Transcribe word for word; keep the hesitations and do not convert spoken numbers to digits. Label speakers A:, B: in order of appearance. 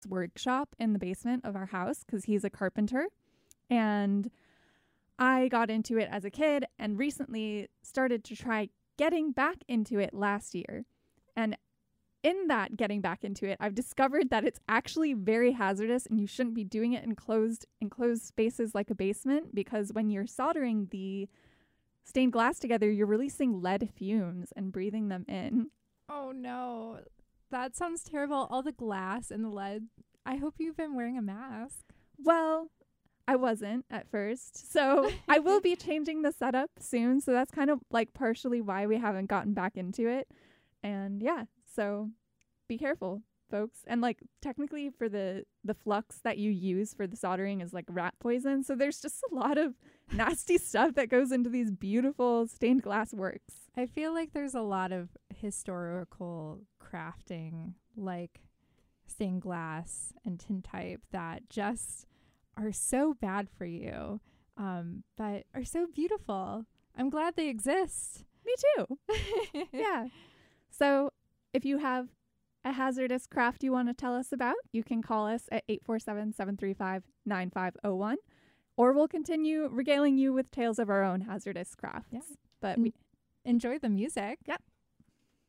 A: workshop in the basement of our house because he's a carpenter. And I got into it as a kid and recently started to try getting back into it last year. And in that getting back into it, I've discovered that it's actually very hazardous and you shouldn't be doing it in closed enclosed spaces like a basement, because when you're soldering the stained glass together, you're releasing lead fumes and breathing them in.
B: Oh no, that sounds terrible. All the glass and the lead. I hope you've been wearing a mask.
A: Well, I wasn't at first, so I will be changing the setup soon. So that's kind of like partially why we haven't gotten back into it. And yeah, so be careful, folks. And like technically for the the flux that you use for the soldering is like rat poison. So there's just a lot of nasty stuff that goes into these beautiful stained glass works.
B: I feel like there's a lot of historical crafting, like stained glass and tintype, that just are so bad for you, um, but are so beautiful. I'm glad they exist.
A: Me too. Yeah. So if you have a hazardous craft you want to tell us about, you can call us at eight four seven, seven three five, nine five zero one, or we'll continue regaling you with tales of our own hazardous crafts.
B: Yeah.
A: But
B: En-
A: we
B: enjoy the music.
A: Yep.